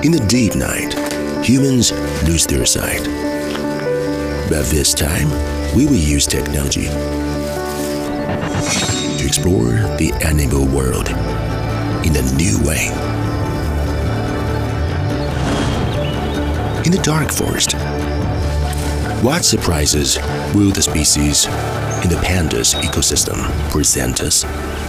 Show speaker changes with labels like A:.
A: In the deep night, humans lose their sight. But this time, we will use technology to explore the animal world in a new way. In the dark forest, what surprises will the species in the pandas ecosystem present us?